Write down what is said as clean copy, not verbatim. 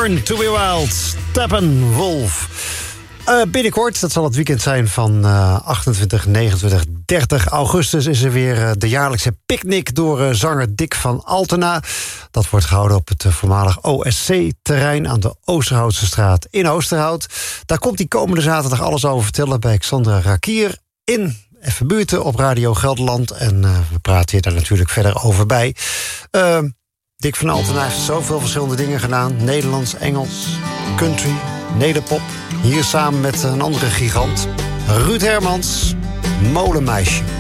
Born to be Wild, Steppenwolf. Binnenkort, dat zal het weekend zijn van 28, 29, 30 augustus... is er weer de jaarlijkse picknick door zanger Dick van Altena. Dat wordt gehouden op het voormalig OSC-terrein aan de Oosterhoutse straat in Oosterhout. Daar komt hij komende zaterdag alles over vertellen bij Xandra Rakier in Even Buurten op Radio Gelderland. En we praten hier daar natuurlijk verder over bij. Dick van Altena heeft zoveel verschillende dingen gedaan. Nederlands, Engels, country, nederpop. Hier samen met een andere gigant, Ruud Hermans, Molenmeisje.